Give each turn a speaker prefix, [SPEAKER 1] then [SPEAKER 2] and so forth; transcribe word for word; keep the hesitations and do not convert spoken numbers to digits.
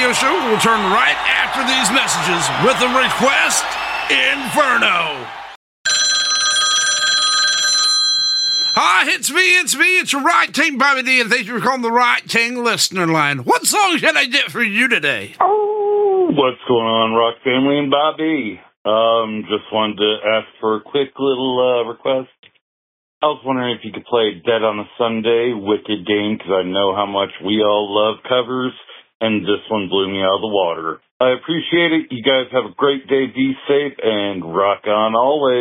[SPEAKER 1] radio show will return right after these messages with the Request Inferno. Hi, it's me, it's me, it's your Right King Bobby D, and thank you for calling the Right King listener line. What song should I get for you today?
[SPEAKER 2] Oh, what's going on, Rock Family and Bobby? Um, just wanted to ask for a quick little uh, request. I was wondering if you could play Dead on a Sunday, Wicked Game, because I know how much we all love covers, and this one blew me out of the water. I appreciate it. You guys have a great day. Be safe, and rock on always.